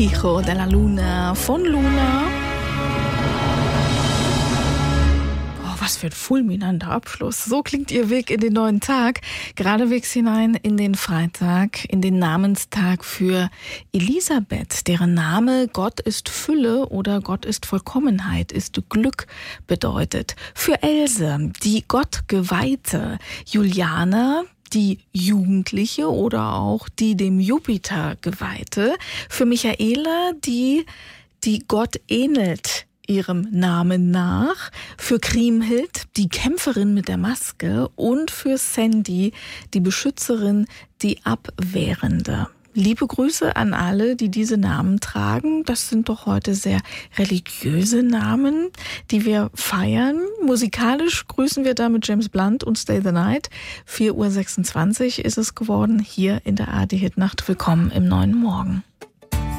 Hijo de la Luna von Luna. Was für ein fulminanter Abschluss. So klingt ihr Weg in den neuen Tag. Geradewegs hinein in den Freitag, in den Namenstag für Elisabeth, deren Name Gott ist Fülle oder Gott ist Vollkommenheit, ist Glück bedeutet. Für Else, die Gottgeweihte. Juliana, die Jugendliche oder auch die dem Jupiter geweihte. Für Michaela, die Gott ähnelt ihrem Namen nach, für Kriemhild, die Kämpferin mit der Maske, und für Sandy, die Beschützerin, die Abwehrende. Liebe Grüße an alle, die diese Namen tragen. Das sind doch heute sehr religiöse Namen, die wir feiern. Musikalisch grüßen wir damit James Blunt und Stay the Night. 4:26 Uhr ist es geworden, hier in der ARD Hit Nacht. Willkommen im neuen Morgen.